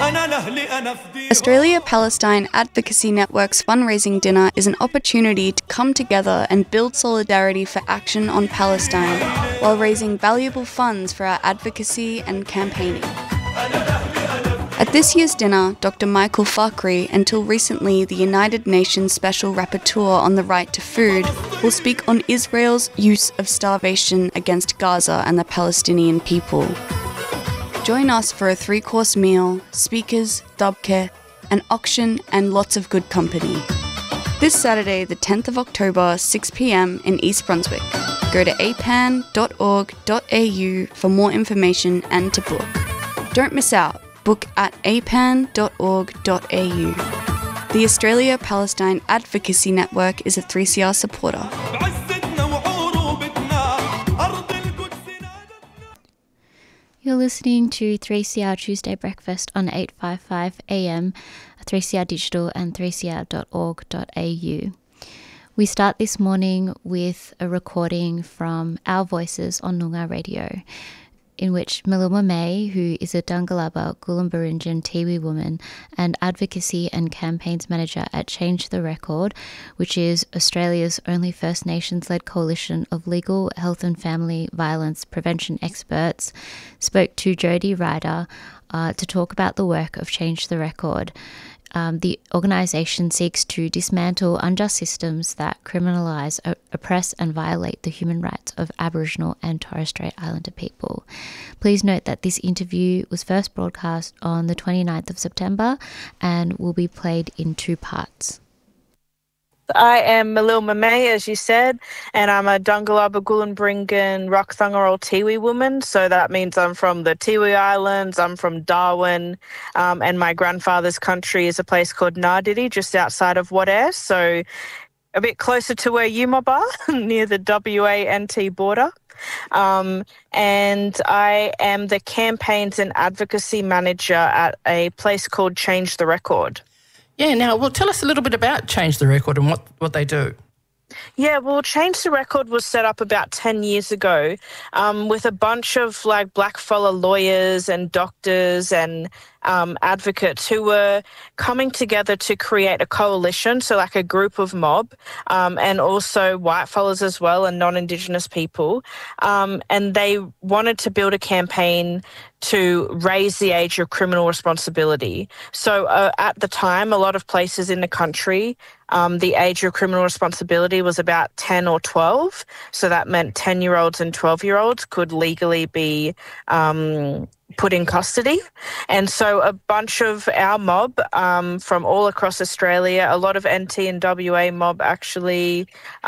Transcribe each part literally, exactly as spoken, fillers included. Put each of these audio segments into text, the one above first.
Australia-Palestine Advocacy Network's fundraising dinner is an opportunity to come together and build solidarity for action on Palestine while raising valuable funds for our advocacy and campaigning. At this year's dinner, Doctor Michael Fakhri, until recently the United Nations Special Rapporteur on the Right to Food, will speak on Israel's use of starvation against Gaza and the Palestinian people. Join us for a three-course meal, speakers, dabke, an auction and lots of good company. This Saturday, the tenth of October, six p.m. in East Brunswick. Go to a p a n dot org dot a u for more information and to book. Don't miss out. Book at a p a n dot org dot a u. The Australia-Palestine Advocacy Network is a three C R supporter. You're listening to three C R Tuesday Breakfast on eight fifty-five A M, three C R Digital and three c r dot org dot a u. We start this morning with a recording from Our Voices on Noongar Radio, in which Maluma May, who is a Dangalaba Gulumbarinjan Tiwi woman and advocacy and campaigns manager at Change the Record, which is Australia's only First Nations-led coalition of legal, health and family violence prevention experts, spoke to Jodie Ryder uh, to talk about the work of Change the Record. Um, the organisation seeks to dismantle unjust systems that criminalise, oppress and violate the human rights of Aboriginal and Torres Strait Islander people. Please note that this interview was first broadcast on the twenty-ninth of September and will be played in two parts. I am Maluma May, as you said, and I'm a Dangalaba Gulumbarinjan Rockthungerol Tiwi woman. So that means I'm from the Tiwi Islands, I'm from Darwin, um, and my grandfather's country is a place called Nardidi, just outside of Wadair. So a bit closer to where you mob are, near the W A N T border. Um, and I am the campaigns and advocacy manager at a place called Change the Record. Yeah, now, well, tell us a little bit about Change the Record and what, what they do. Yeah, well, Change the Record was set up about ten years ago um, with a bunch of, like, blackfella lawyers and doctors and um, advocates who were coming together to create a coalition, so like a group of mob, um, and also white fellas as well and non-Indigenous people. Um, and they wanted to build a campaign to raise the age of criminal responsibility. So uh, at the time, a lot of places in the country, um, the age of criminal responsibility was about ten or twelve. So that meant ten-year-olds and twelve-year-olds could legally be um, put in custody. And so a bunch of our mob um, from all across Australia, a lot of N T and W A mob actually,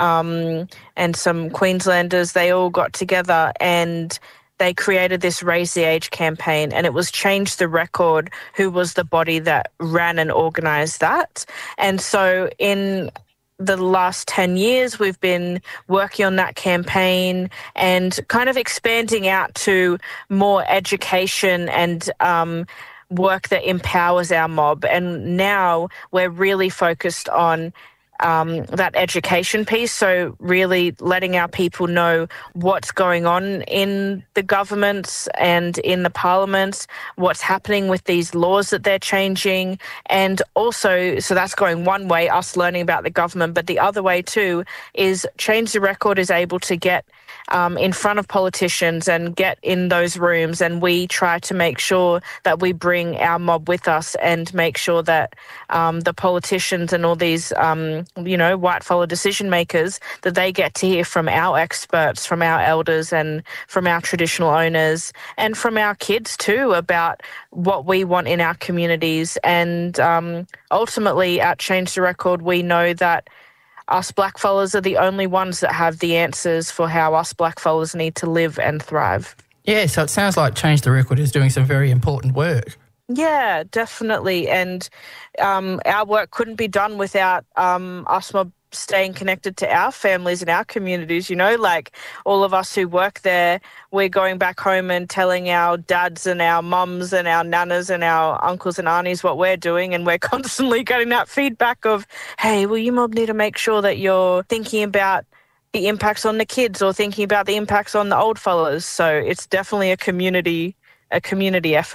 um, and some Queenslanders, they all got together and they created this Raise the Age campaign, and it was Change the Record who was the body that ran and organised that. And so in the last ten years, we've been working on that campaign and kind of expanding out to more education and um, work that empowers our mob. And now we're really focused on Um, that education piece, so really letting our people know what's going on in the governments and in the parliaments, what's happening with these laws that they're changing, and also, so that's going one way, us learning about the government, but the other way too is Change the Record is able to get um, in front of politicians and get in those rooms, and we try to make sure that we bring our mob with us and make sure that um, the politicians and all these um, you know, white fellow decision makers, that they get to hear from our experts, from our elders and from our traditional owners and from our kids too about what we want in our communities. And um, ultimately at Change the Record, we know that us blackfellas are the only ones that have the answers for how us blackfellas need to live and thrive. Yeah, so it sounds like Change the Record is doing some very important work. Yeah, definitely. And um, our work couldn't be done without um, us mob staying connected to our families and our communities, you know, like all of us who work there, we're going back home and telling our dads and our mums and our nanas and our uncles and aunties what we're doing, and we're constantly getting that feedback of, hey, well, you mob need to make sure that you're thinking about the impacts on the kids or thinking about the impacts on the old fellas. So it's definitely a community, a community effort.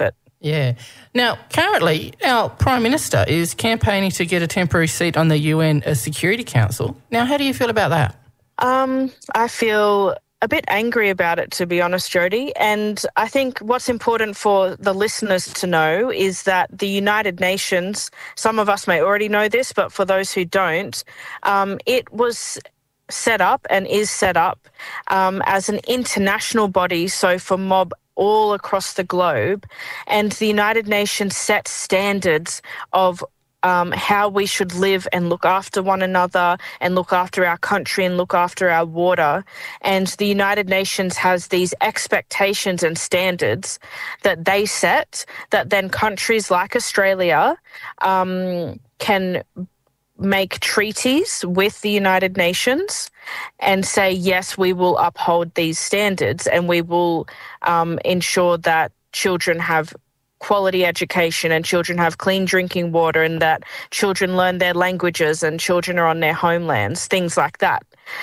Yeah. Now, currently, our Prime Minister is campaigning to get a temporary seat on the U N Security Council. Now, how do you feel about that? Um, I feel a bit angry about it, to be honest, Jody. And I think what's important for the listeners to know is that the United Nations, some of us may already know this, but for those who don't, um, it was set up and is set up um, as an international body, so for mob all across the globe. And the United Nations sets standards of Um, how we should live and look after one another and look after our country and look after our water. And the United Nations has these expectations and standards that they set that then countries like Australia um, can make treaties with the United Nations and say, yes, we will uphold these standards and we will um, ensure that children have quality education and children have clean drinking water and that children learn their languages and children are on their homelands, things like that.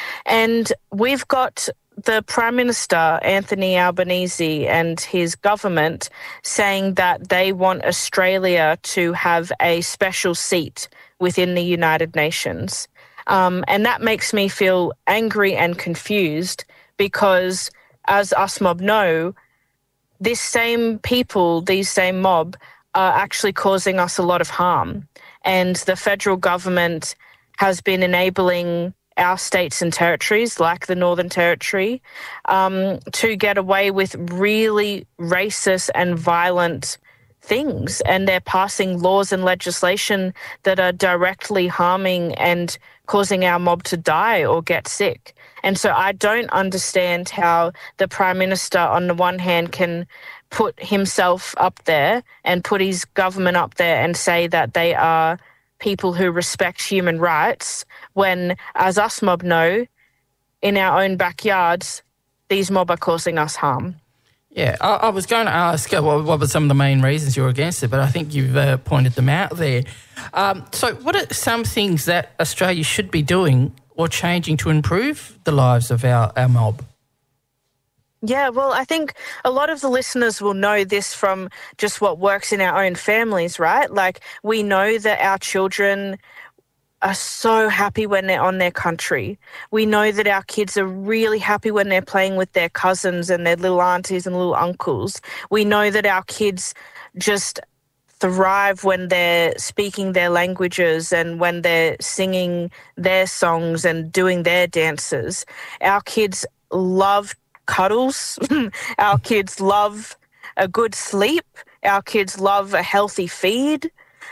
And we've got the Prime Minister, Anthony Albanese, and his government saying that they want Australia to have a special seat within the United Nations. Um, and that makes me feel angry and confused because, as us mob know, this same people, these same mob, are actually causing us a lot of harm. And the federal government has been enabling our states and territories, like the Northern Territory, um, to get away with really racist and violent things. And they're passing laws and legislation that are directly harming and causing our mob to die or get sick. And so I don't understand how the Prime Minister, on the one hand, can put himself up there and put his government up there and say that they are people who respect human rights when, as us mob know, in our own backyards, these mob are causing us harm. Yeah, I, I was going to ask uh, what, what were some of the main reasons you're against it, but I think you've uh, pointed them out there. Um, so what are some things that Australia should be doing or changing to improve the lives of our, our mob? Yeah, well, I think a lot of the listeners will know this from just what works in our own families, right? Like, we know that our children are so happy when they're on their country. We know that our kids are really happy when they're playing with their cousins and their little aunties and little uncles. We know that our kids just thrive when they're speaking their languages and when they're singing their songs and doing their dances. Our kids love cuddles. Our kids love a good sleep. Our kids love a healthy feed.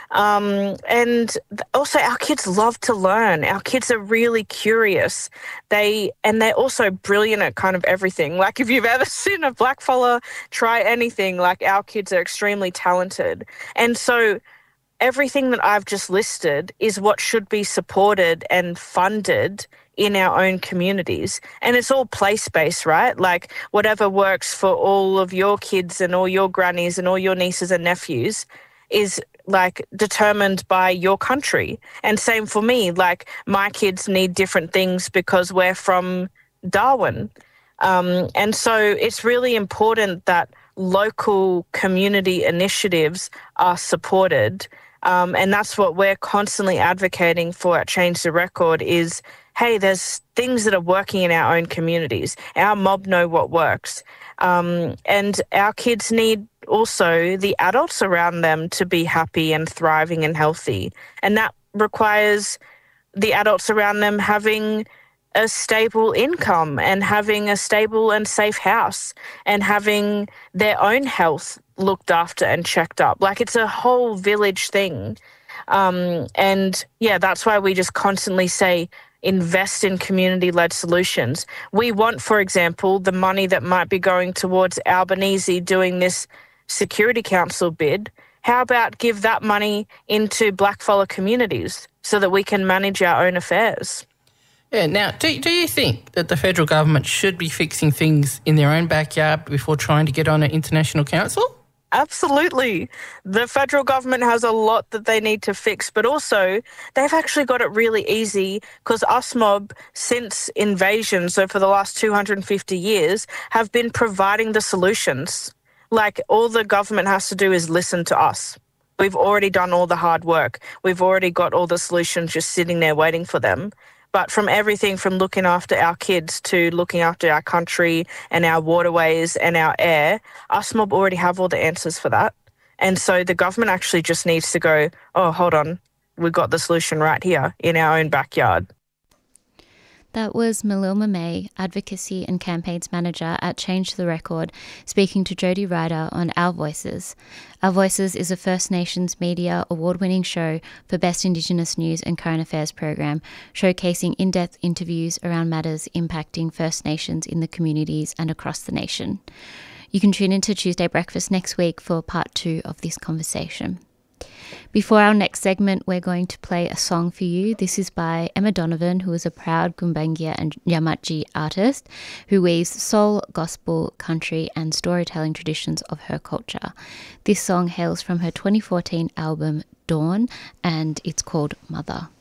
Um, and also our kids love to learn. Our kids are really curious. They, and they're also brilliant at kind of everything. Like, if you've ever seen a blackfella try anything, like, our kids are extremely talented. And so everything that I've just listed is what should be supported and funded in our own communities. And it's all place-based, right? Like, whatever works for all of your kids and all your grannies and all your nieces and nephews is like determined by your country. And same for me, like, my kids need different things because we're from Darwin. Um, and so it's really important that local community initiatives are supported. Um, and that's what we're constantly advocating for at Change the Record is, hey, there's things that are working in our own communities. Our mob know what works. Um, and our kids need also the adults around them to be happy and thriving and healthy. And that requires the adults around them having a stable income and having a stable and safe house and having their own health looked after and checked up. Like, it's a whole village thing. Um, and yeah, that's why we just constantly say, invest in community-led solutions. We want, for example, the money that might be going towards Albanese doing this Security Council bid. How about give that money into blackfella communities so that we can manage our own affairs? Yeah, now, do, do you think that the federal government should be fixing things in their own backyard before trying to get on an international council? Absolutely. The federal government has a lot that they need to fix, but also they've actually got it really easy because us mob, since invasion, so for the last two hundred fifty years, have been providing the solutions. like all the government has to do is listen to us. We've already done all the hard work. We've already got all the solutions just sitting there waiting for them. But from everything from looking after our kids to looking after our country and our waterways and our air, us mob already have all the answers for that. And so the government actually just needs to go, oh, hold on, we've got the solution right here in our own backyard. That was Malilma May, Advocacy and Campaigns Manager at Change the Record, speaking to Jody Ryder on Our Voices. Our Voices is a First Nations media award-winning show for Best Indigenous News and Current Affairs program, showcasing in-depth interviews around matters impacting First Nations in the communities and across the nation. You can tune into Tuesday Breakfast next week for part two of this conversation. Before our next segment, we're going to play a song for you. This is by Emma Donovan, who is a proud Gumbaynggirr and Yamatji artist who weaves soul, gospel, country and storytelling traditions of her culture. This song hails from her twenty fourteen album Dawn, and it's called Mother.